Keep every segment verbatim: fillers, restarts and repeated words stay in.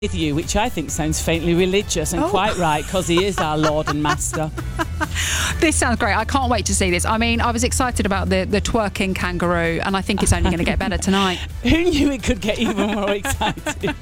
with you, which I think sounds faintly religious, and Oh. quite right, because he is our Lord and Master. This sounds great. I can't wait to see this. I mean, I was excited about the, the twerking kangaroo, and I think it's only going to get better tonight. Who knew it could get even more exciting?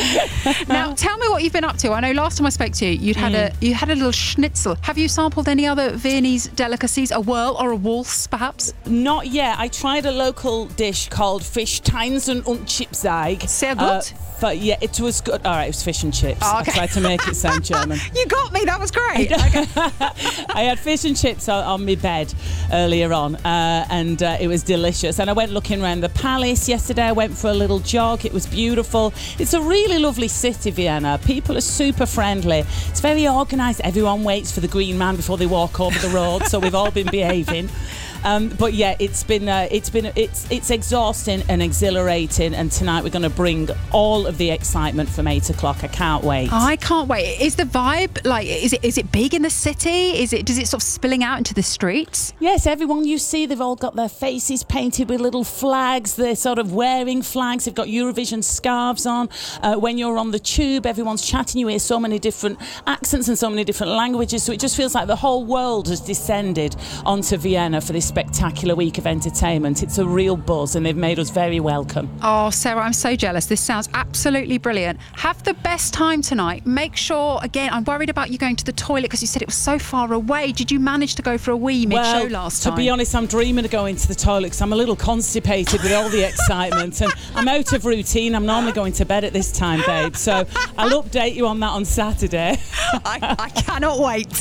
Now, tell me what you've been up to. I know last time I spoke to you, you'd had Mm. a you had a little schnitzel. Have you sampled any other Viennese delicacies? A whirl or a waltz, perhaps? Not yet. I tried a local dish called Fish Teinsen und Chipszeig. Sehr gut. Uh, but yeah, it was good. All right, it was fish and chips. Oh, okay. I tried to make it sound German. You got me. That was great. Okay. I had fish and chips on, on my bed earlier on, uh, and uh, it was delicious. And I went looking around the palace yesterday. I went for a little jog. It was beautiful. It's a really lovely city, Vienna. People are super friendly. It's very organised. Everyone waits for the green man before they walk over the road, so we've all been behaving. Um, but yeah, it's been uh, it's been it's it's exhausting and exhilarating. And tonight we're going to bring all of the excitement from eight o'clock. I can't wait. I can't wait. Is the vibe like? Is it is it big in the city? Is it does it sort of spilling out into the streets? Yes, everyone you see, they've all got their faces painted with little flags. They're sort of wearing flags. They've got Eurovision scarves on. Uh, when you're on the tube, everyone's chatting. You hear so many different accents and so many different languages. So it just feels like the whole world has descended onto Vienna for this spectacular week of entertainment. It's a real buzz, and they've made us very welcome. Oh, Sarah, I'm so jealous. This sounds absolutely brilliant. Have the best time tonight. Make sure, again, I'm worried about you going to the toilet because you said it was so far away. Did you manage to go for a wee mid-show Well, last to time? be honest, I'm dreaming of going to the toilet because I'm a little constipated with all the excitement, and I'm out of routine. I'm normally going to bed at this time, babe. So I'll update you on that on Saturday. I, I cannot wait.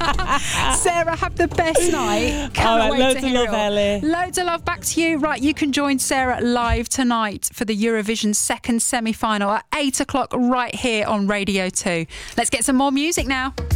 Sarah, have the best night. Cannot All right, wait loads to of hear love, it all. Ellie. Loads of love back to you. Right, you can join Sarah live tonight for the Eurovision second semi-final at eight o'clock right here on Radio two. Let's get some more music now.